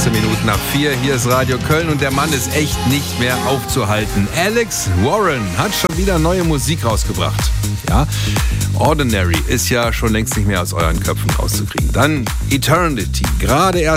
15 Minuten nach 4. Hier ist Radio Köln und der Mann ist echt nicht mehr aufzuhalten. Alex Warren hat schon wieder neue Musik rausgebracht. Ja, Ordinary ist ja schon längst nicht mehr aus euren Köpfen rauszukriegen. Dann Eternity, gerade erst